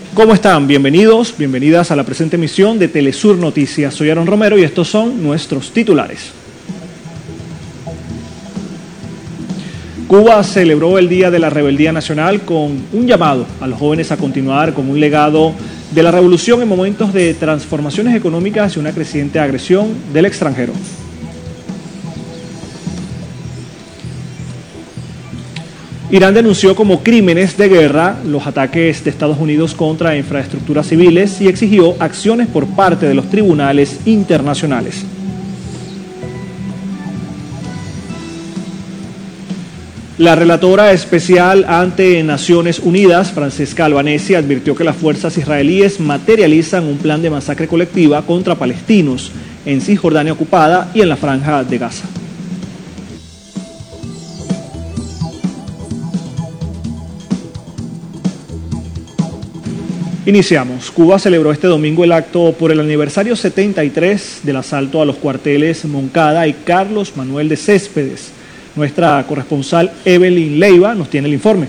¿Cómo están? Bienvenidos, bienvenidas a la presente emisión de Telesur Noticias. Soy Aaron Romero y estos son nuestros titulares. Cuba celebró el Día de la Rebeldía Nacional con un llamado a los jóvenes a continuar con un legado de la revolución en momentos de transformaciones económicas y una creciente agresión del extranjero. Irán denunció como crímenes de guerra los ataques de Estados Unidos contra infraestructuras civiles y exigió acciones por parte de los tribunales internacionales. La relatora especial ante Naciones Unidas, Francesca Albanese, advirtió que las fuerzas israelíes materializan un plan de masacre colectiva contra palestinos en Cisjordania ocupada y en la Franja de Gaza. Iniciamos. Cuba celebró este domingo el acto por el aniversario 73 del asalto a los cuarteles Moncada y Carlos Manuel de Céspedes. Nuestra corresponsal Evelyn Leiva nos tiene el informe.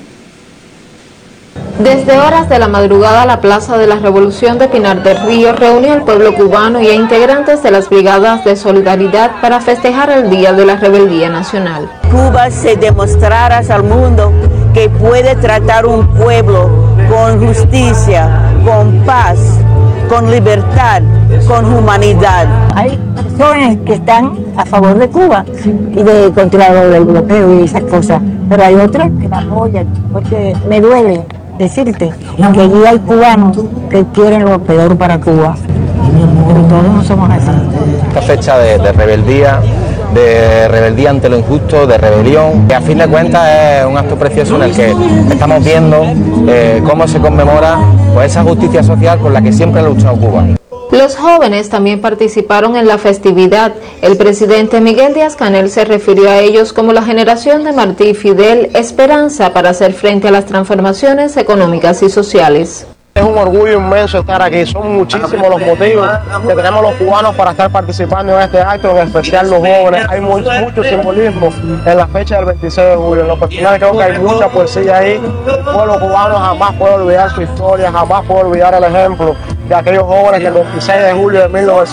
Desde horas de la madrugada, la Plaza de la Revolución de Pinar del Río reunió al pueblo cubano y a integrantes de las brigadas de solidaridad para festejar el Día de la Rebeldía Nacional. Cuba se demostrara al mundo que puede tratar un pueblo con justicia, con paz, con libertad, con humanidad. Hay personas que están a favor de Cuba y de contra lo del bloqueo y esas cosas, pero hay otras que la apoyan, porque me duele decirte que allí hay cubanos que quieren lo peor para Cuba, pero todos no somos así. Esta fecha de rebeldía ante lo injusto, de rebelión, que a fin de cuentas es un acto precioso en el que estamos viendo cómo se conmemora pues, esa justicia social por la que siempre ha luchado Cuba. Los jóvenes también participaron en la festividad. El presidente Miguel Díaz-Canel se refirió a ellos como la generación de Martí y Fidel, esperanza para hacer frente a las transformaciones económicas y sociales. Es un orgullo inmenso estar aquí, son muchísimos los motivos que tenemos los cubanos para estar participando en este acto, en especial los jóvenes. Hay mucho simbolismo en la fecha del 26 de julio. En lo personal creo que hay mucha poesía ahí. El pueblo cubano jamás puede olvidar su historia, jamás puede olvidar el ejemplo de aquellos jóvenes que el 26 de julio de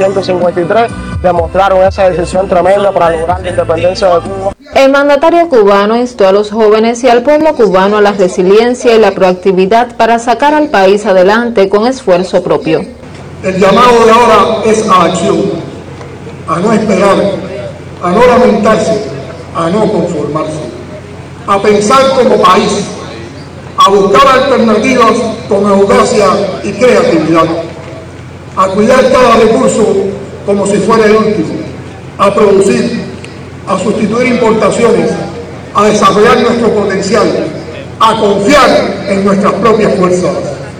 1953 demostraron esa decisión tremenda para lograr la independencia de Cuba. El mandatario cubano instó a los jóvenes y al pueblo cubano a la resiliencia y la proactividad para sacar al país adelante con esfuerzo propio. El llamado de ahora es a acción, a no esperar, a no lamentarse, a no conformarse, a pensar como país, a buscar alternativas con audacia y creatividad, a cuidar cada recurso como si fuera el último, a producir, a sustituir importaciones, a desarrollar nuestro potencial, a confiar en nuestras propias fuerzas.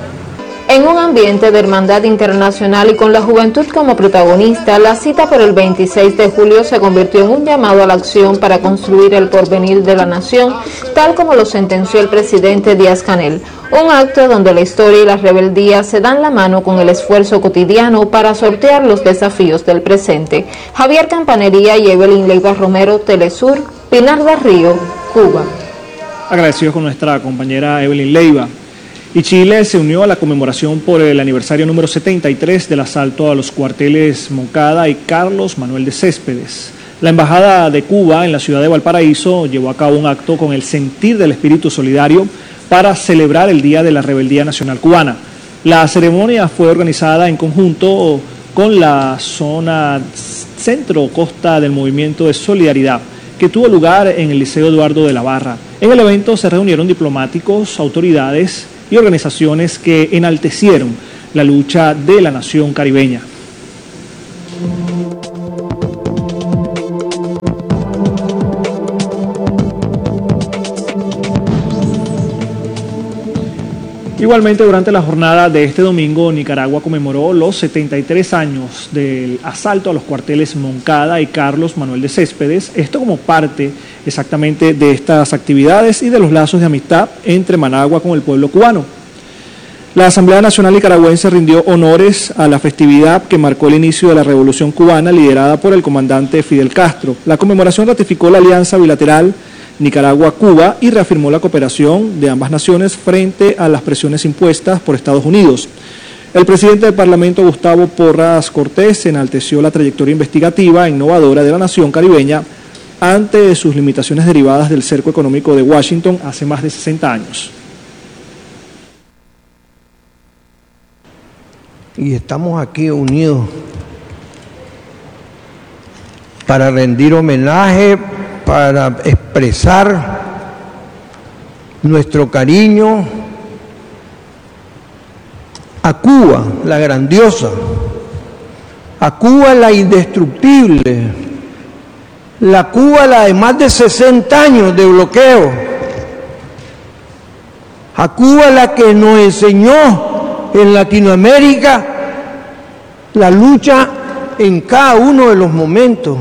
En un ambiente de hermandad internacional y con la juventud como protagonista, la cita por el 26 de julio se convirtió en un llamado a la acción para construir el porvenir de la nación, tal como lo sentenció el presidente Díaz-Canel. Un acto donde la historia y la rebeldía se dan la mano con el esfuerzo cotidiano para sortear los desafíos del presente. Javier Campanería y Evelyn Leiva Romero, Telesur, Pinar del Río, Cuba. Agradecidos con nuestra compañera Evelyn Leiva. Y Chile se unió a la conmemoración por el aniversario número 73 del asalto a los cuarteles Moncada y Carlos Manuel de Céspedes. La Embajada de Cuba en la ciudad de Valparaíso llevó a cabo un acto con el sentir del espíritu solidario para celebrar el Día de la Rebeldía Nacional Cubana. La ceremonia fue organizada en conjunto con la zona centro-costa del Movimiento de Solidaridad, que tuvo lugar en el Liceo Eduardo de la Barra. En el evento se reunieron diplomáticos, autoridades y organizaciones que enaltecieron la lucha de la nación caribeña. Igualmente, durante la jornada de este domingo, Nicaragua conmemoró los 73 años del asalto a los cuarteles Moncada y Carlos Manuel de Céspedes, esto como parte exactamente de estas actividades y de los lazos de amistad entre Managua con el pueblo cubano. La Asamblea Nacional Nicaragüense rindió honores a la festividad que marcó el inicio de la Revolución Cubana liderada por el comandante Fidel Castro. La conmemoración ratificó la alianza bilateral Nicaragua-Cuba y reafirmó la cooperación de ambas naciones frente a las presiones impuestas por Estados Unidos. El presidente del Parlamento, Gustavo Porras Cortés, enalteció la trayectoria investigativa e innovadora de la nación caribeña ante sus limitaciones derivadas del cerco económico de Washington hace más de 60 años. Y estamos aquí unidos para rendir homenaje, para expresar nuestro cariño a Cuba, la grandiosa, a Cuba la indestructible, la Cuba la de más de 60 años de bloqueo, a Cuba la que nos enseñó en Latinoamérica la lucha en cada uno de los momentos,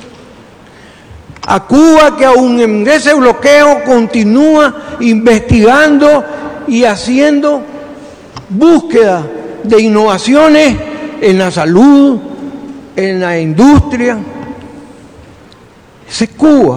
a Cuba que aún en ese bloqueo continúa investigando y haciendo búsqueda de innovaciones en la salud, en la industria. Esa es Cuba.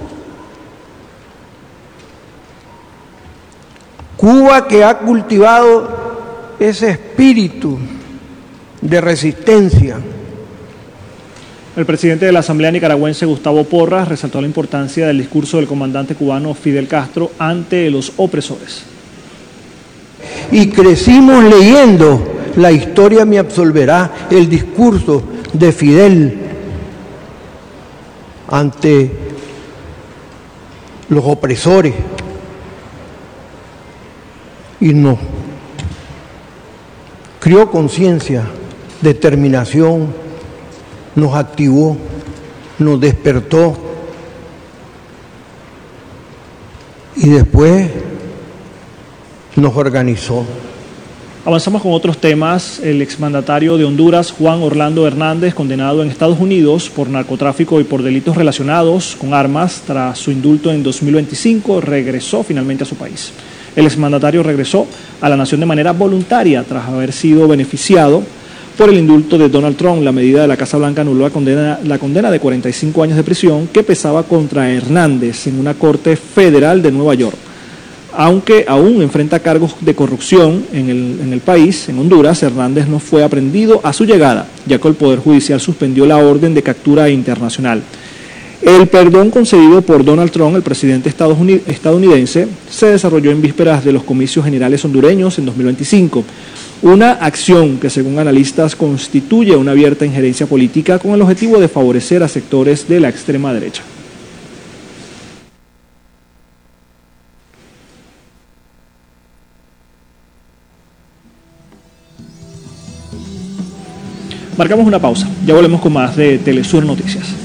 Cuba que ha cultivado ese espíritu de resistencia. El presidente de la Asamblea Nicaragüense, Gustavo Porras, resaltó la importancia del discurso del comandante cubano Fidel Castro ante los opresores. Y crecimos leyendo La historia me absolverá, el discurso de Fidel ante los opresores. Y nos crió conciencia, determinación, nos activó, nos despertó y después nos organizó. Avanzamos con otros temas. El exmandatario de Honduras, Juan Orlando Hernández, condenado en Estados Unidos por narcotráfico y por delitos relacionados con armas tras su indulto en 2025, regresó finalmente a su país. El exmandatario regresó a la nación de manera voluntaria tras haber sido beneficiado por el indulto de Donald Trump. La medida de la Casa Blanca anuló la condena de 45 años de prisión que pesaba contra Hernández en una corte federal de Nueva York. Aunque aún enfrenta cargos de corrupción en el país, en Honduras, Hernández no fue aprehendido a su llegada, ya que el Poder Judicial suspendió la orden de captura internacional. El perdón concedido por Donald Trump, el presidente estadounidense, se desarrolló en vísperas de los comicios generales hondureños en 2025. Una acción que, según analistas, constituye una abierta injerencia política con el objetivo de favorecer a sectores de la extrema derecha. Marcamos una pausa. Ya volvemos con más de Telesur Noticias.